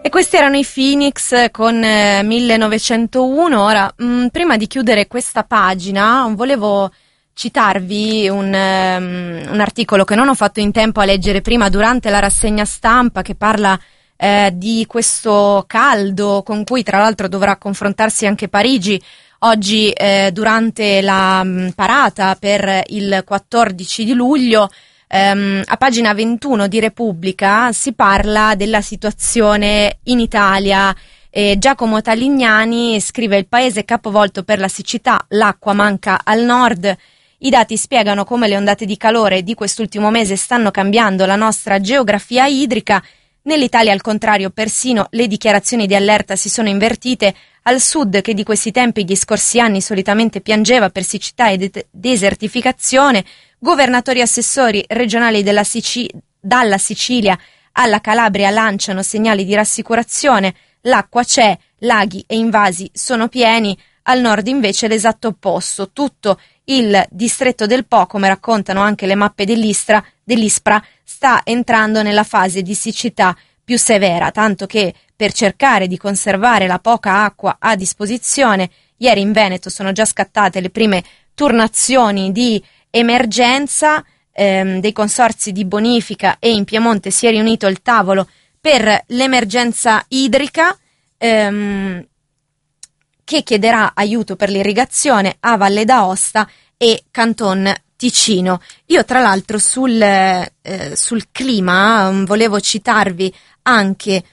E questi erano i Phoenix con 1901. Ora, prima di chiudere questa pagina, volevo citarvi un articolo che non ho fatto in tempo a leggere prima durante la rassegna stampa, che parla di questo caldo con cui tra l'altro dovrà confrontarsi anche Parigi oggi durante la parata per il 14 di luglio. A pagina 21 di Repubblica si parla della situazione in Italia. Giacomo Talignani scrive: il paese è capovolto per la siccità, l'acqua manca al nord. I dati spiegano come le ondate di calore di quest'ultimo mese stanno cambiando la nostra geografia idrica. Nell'Italia, al contrario, persino le dichiarazioni di allerta si sono invertite. Al sud, che di questi tempi gli scorsi anni solitamente piangeva per siccità e desertificazione, governatori e assessori regionali dalla Sicilia alla Calabria lanciano segnali di rassicurazione. L'acqua c'è, laghi e invasi sono pieni. Al nord invece l'esatto opposto. Tutto il distretto del Po, come raccontano anche le mappe dell'ISPRA, sta entrando nella fase di siccità più severa, tanto che per cercare di conservare la poca acqua a disposizione, ieri in Veneto sono già scattate le prime turnazioni di emergenza dei consorzi di bonifica, e in Piemonte si è riunito il tavolo per l'emergenza idrica che chiederà aiuto per l'irrigazione a Valle d'Aosta e Canton Ticino. Io tra l'altro sul clima volevo citarvi anche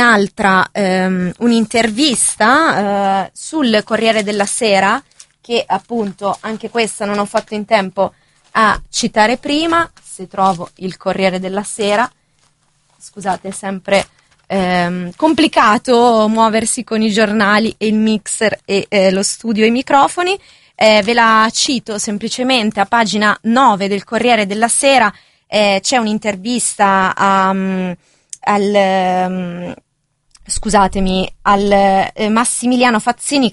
un'intervista sul Corriere della Sera, che appunto anche questa non ho fatto in tempo a citare prima. Se trovo il Corriere della Sera, scusate, è sempre complicato muoversi con i giornali e il mixer e lo studio e i microfoni. Ve la cito semplicemente a pagina 9 del Corriere della Sera. C'è un'intervista al Massimiliano Fazzini,